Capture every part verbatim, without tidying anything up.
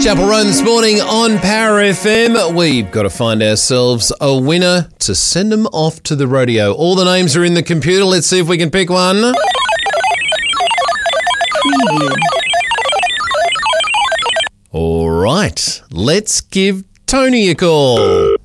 Chapel Roan this morning on Power F M. We've got to find ourselves a winner to send them off to the rodeo. All the names are in the computer. Let's see if we can pick one. All right, let's give Tony a call.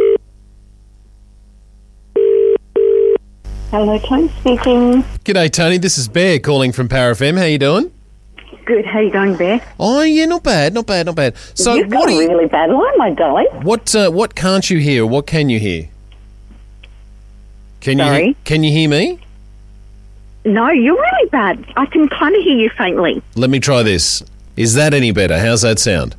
Hello, Tony speaking. G'day, Tony. This is Bear calling from Power F M. How you doing? Good. How you going, Bear? Oh, yeah, not bad, not bad, not bad. So, You've got what a do you, really bad line, my darling. what uh, what can't you hear? What can you hear? Can you Sorry? he- can you hear me? No, you're really bad. I can kind of hear you faintly. Let me try this. Is that any better? How's that sound?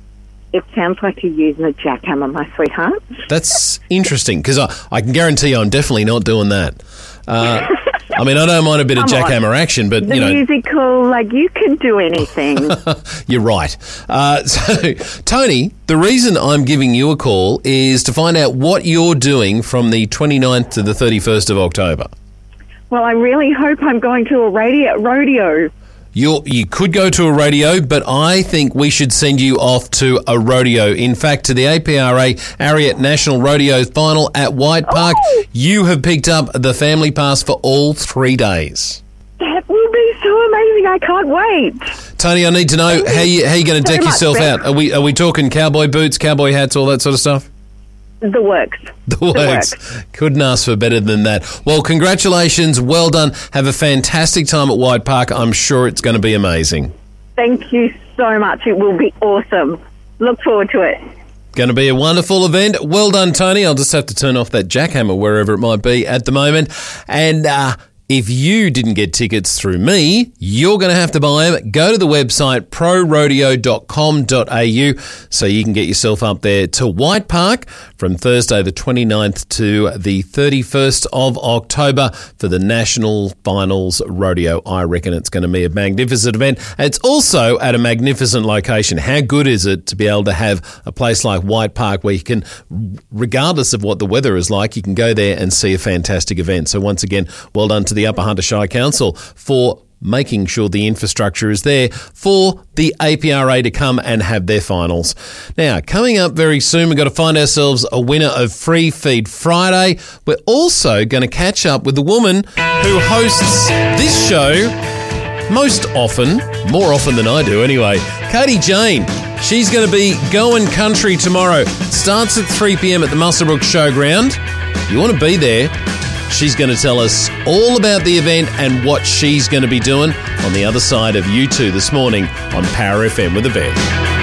It sounds like you're using a jackhammer, my sweetheart. That's interesting because I, I can guarantee you I'm definitely not doing that. Uh, I mean, I don't mind a bit of Come on. jackhammer action, but, The you know, musical, like, you can do anything. you're right. Uh, so, Tony, the reason I'm giving you a call is to find out what you're doing from the twenty-ninth to the thirty-first of October. Well, I really hope I'm going to a radio rodeo. You're, you could go to a rodeo, but I think we should send you off to a rodeo. In fact, to the A P R A Ariat National Rodeo Final at White Park. Oh! You have picked up the family pass for all three days. That will be so amazing. I can't wait. Tony, I need to know how you how you going to so deck much, yourself Ben. out. Are we are we talking cowboy boots, cowboy hats, all that sort of stuff? The works. The works. works. Couldn't ask for better than that. Well, congratulations. Well done. Have a fantastic time at White Park. I'm sure it's going to be amazing. Thank you so much. It will be awesome. Look forward to it. Going to be a wonderful event. Well done, Tony. I'll just have to turn off that jackhammer wherever it might be at the moment. And uh, if you didn't get tickets through me, you're going to have to buy them. Go to the website pro rodeo dot com dot a u so you can get yourself up there to White Park from Thursday the twenty-ninth to the thirty-first of October for the National Finals Rodeo. I reckon it's going to be a magnificent event. It's also at a magnificent location. How good is it to be able to have a place like White Park where you can, regardless of what the weather is like, you can go there and see a fantastic event. So once again, well done to the Upper Hunter Shire Council for making sure the infrastructure is there for the A P R A to come and have their finals. Now, coming up very soon, we've got to find ourselves a winner of Free Feed Friday. We're also going to catch up with the woman who hosts this show most often, more often than I do anyway, Katie Jane. She's going to be going country tomorrow. Starts at three p.m. at the Muswellbrook Showground. You want to be there. She's going to tell us all about the event and what she's going to be doing on the other side of U two this morning on Power F M with the Bear.